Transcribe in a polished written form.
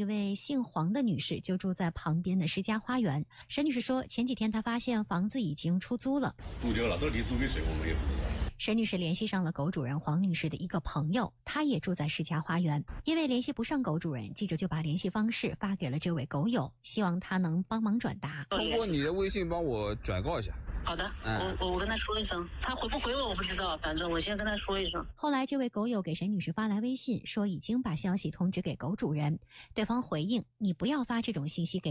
一位姓黄的女士，就住在旁边的施家花园。沈女士说，前几天她发现房子已经出租了， 租掉了，到底租给谁我们也不知道。 沈女士联系上了狗主人黄女士的一个朋友，她也住在施家花园。因为联系不上狗主人，记者就把联系方式发给了这位狗友，希望他能帮忙转达。 通过你的微信帮我转告一下。 好的，我跟他说一声，他回不回我不知道，反正我先跟他说一声。 后来这位狗友给沈女士发来微信，说已经把消息通知给狗主人，对方回应：你不要发这种信息给